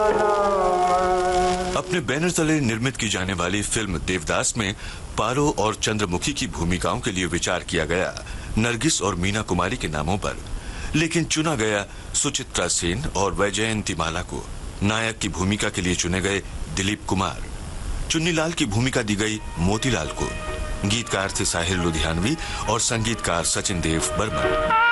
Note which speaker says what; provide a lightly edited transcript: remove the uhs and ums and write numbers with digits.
Speaker 1: अपने बैनर तले निर्मित की जाने वाली फिल्म देवदास में पारो और चंद्रमुखी की भूमिकाओं के लिए विचार किया गया नरगिस और मीना कुमारी के नामों पर, लेकिन चुना गया सुचित्रा सेन और वैजयंतीमाला को। नायक की भूमिका के लिए चुने गए दिलीप कुमार। चुन्नीलाल की भूमिका दी गई मोतीलाल को। गीतकार थे साहिर लुधियानवी और संगीतकार सचिन देव बर्मन।